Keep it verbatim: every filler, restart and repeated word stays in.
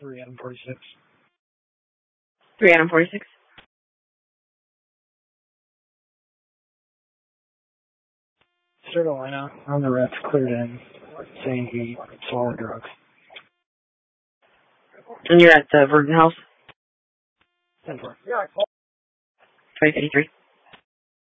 three Adam forty-six. three Adam forty-six? Carolina on the ref cleared in, saying he swallowed drugs. And you're at the Verdon House? ten four. twenty fifty-three.